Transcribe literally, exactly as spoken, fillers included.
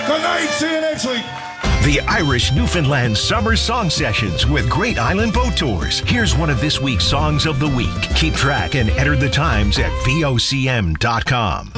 Good night. See you next week. The Irish Newfoundland Summer Song Sessions with Great Island Boat Tours. Here's one of this week's Songs of the Week. Keep track and enter the times at V O C M dot com.